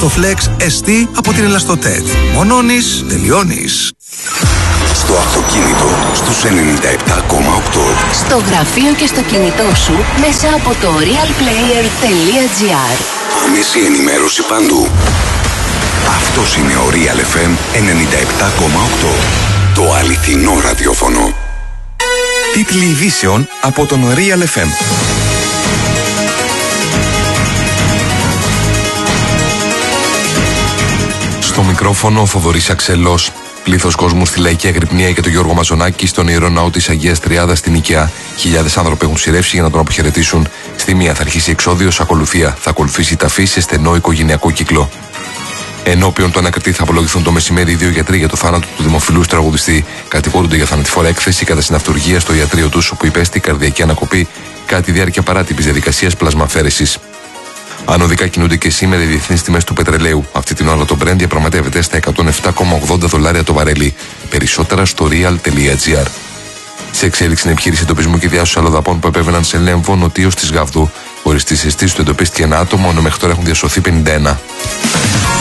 Στο Flex ST από την Ελαστοτέτ. Μονώνεις, τελειώνεις. Στο αυτοκίνητο στους 97,8. Στο γραφείο και στο κινητό σου μέσα από το realplayer.gr. Άμεση ενημέρωση παντού. Αυτός είναι ο Real FM 97,8. Το αληθινό ραδιόφωνο. Τίτλοι ειδήσεων από τον Real FM. Στο μικρόφωνο ο Θοδωρής Αξελός. Πλήθος κόσμου στη Λαϊκή Αγρυπνία και τον Γιώργο Μαζονάκη στον Ιερό Ναό της Αγίας Τριάδας στην Οικιά. Χιλιάδες άνθρωποι έχουν σειρεύσει για να τον αποχαιρετήσουν. Στη μία θα αρχίσει εξόδιος, ακολουθία θα ακολουθήσει η ταφή σε στενό οικογενειακό κύκλο. Ενώπιον του ανακριτή θα απολογηθούν το μεσημέρι οι δύο γιατροί για το θάνατο του δημοφιλούς τραγουδιστή. Κατηγορούνται για θανατηφόρα έκθεση κατά συναυτουργία στο ιατρείο τους, όπου υπέστη καρδιακή ανακοπή κατά τη διάρκεια παράτυπης διαδικασίας πλασμαφέρεσης. Ανωδικά κινούνται και σήμερα οι διεθνείς τιμές του πετρελαίου. Αυτή την ώρα το Brent διαπραγματεύεται στα $107,80 το βαρέλι. Περισσότερα στο real.gr. Σε εξέλιξη είναι επιχείρηση εντοπισμού και διάσωσης αλλοδαπών που επέβαιναν σε Λέμβο νοτίως της Γαβδού. Χωρίς τις αισθήσεις του εντοπίστηκε ένα άτομο, ενώ μέχρι τώρα έχουν διασωθεί 51.